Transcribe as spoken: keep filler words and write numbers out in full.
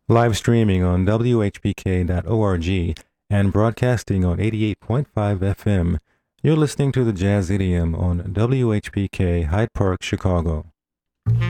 Live streaming on W H P K dot org and broadcasting on eighty-eight point five F M. You're listening to the Jazz Idiom on W H P K Hyde Park, Chicago.